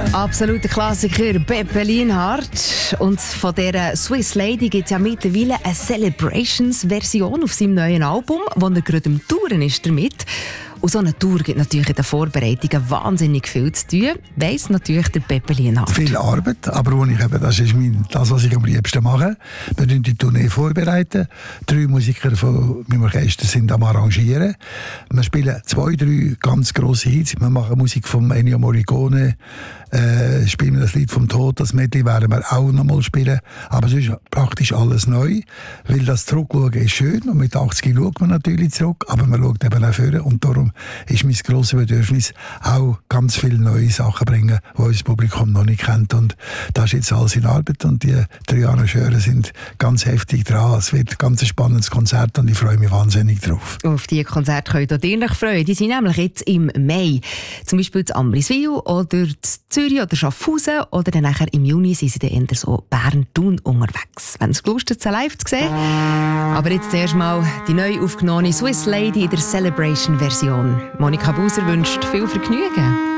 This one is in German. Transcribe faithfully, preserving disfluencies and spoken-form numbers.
Absoluter Klassiker, Beppe Lienhardt. Und von dieser Swiss Lady gibt es ja mittlerweile eine Celebrations-Version auf seinem neuen Album, wo er gerade am Touren ist damit. Und so eine Tour gibt natürlich in den Vorbereitungen wahnsinnig viel zu tun. Weiss natürlich der Beppe Lienhardt. Viel Arbeit, aber wo ich eben, das ist mein, das, was ich am liebsten mache. Wir vorbereiten die Tournee. vorbereiten. Drei Musiker von meinem Orchester sind am Arrangieren. Wir spielen zwei, drei ganz grosse Hits. Wir machen Musik von Ennio Morricone. Äh, spielen wir das Lied vom Tod, das Medley werden wir auch noch mal spielen. Aber es ist praktisch alles neu. Weil das Zurückschauen ist schön. Und mit achtzig schaut man natürlich zurück. Aber man schaut eben auch vor. Und darum ist mein grosses Bedürfnis, auch ganz viele neue Sachen bringen, die unser Publikum noch nicht kennt. Und das ist jetzt alles in Arbeit und die drei Arrangeure sind ganz heftig dran. Es wird ein ganz spannendes Konzert und ich freue mich wahnsinnig drauf. Auf diese Konzerte könnt ihr euch freuen. Die sind nämlich jetzt im Mai. Zum Beispiel in Amriswil oder in Zürich oder Schaffhausen oder dann nachher im Juni sind sie dann eher so Bern-Thun unterwegs. Wenn es Lust hat, live zu sehen. Aber jetzt zuerst mal die neu aufgenommene Swiss Lady in der Celebration-Version. Monika Buser wünscht viel Vergnügen.